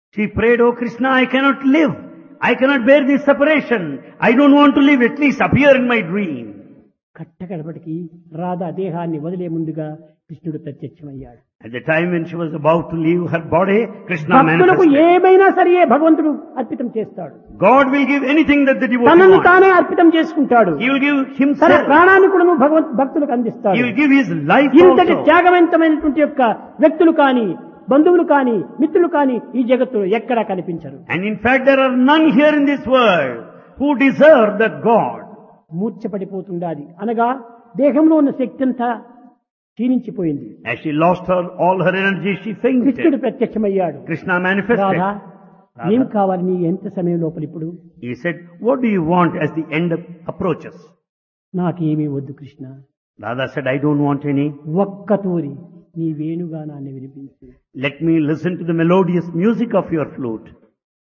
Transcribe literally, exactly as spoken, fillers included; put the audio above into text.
She prayed, "Oh Krishna, I cannot live. I cannot bear this separation. I don't want to live. At least appear in my dream." కట్టకడపటికి Radha దేహాన్ని వదిలే ముందుగా కృష్ణుడు ప్రత్యక్షమయ్యాడు. At the time when she was about to leave her body, Krishna భక్తులకు manifested. ఏమైనా సరే భగవంతుడు అర్పితం చేస్తాడు. God will give anything that the devotee తనను wants. తానే అర్పితం చేసుకుంటాడు. He will give తన himself. ప్రాణాన్ని కూడా భగవంతు భక్తులకు అందిస్తాడు. He will give his life ఇంతటి also. త్యాగవంతమైనటువంటి యొక్క వ్యక్తులు కానీ బంధువులు కానీ మిత్రులు కానీ ఈ జగత్తులో ఎక్కడా కనిపించరు. And in fact, there are none here in this world who deserve that God. మూర్ఛపడిపోతుండాలి అనగా దేహంలో ఉన్న శక్తి అంతా క్షీణించిపోయింది. As she lost her all her energy, she కృష్ణుడు fainted. ప్రత్యక్షమయ్యాడు. Krishna manifested. రాధా ఏం కావాలి నీ ఎంత సమయం లోపల ఇప్పుడు? He said, "What do you want as the end approaches?" నాకేమీ వద్దు Krishna, Radha said, "I don't want any. ఒక్క తూరి నీ వేణుగానాన్ని వినిపించు." Let me listen to the melodious music of your flute."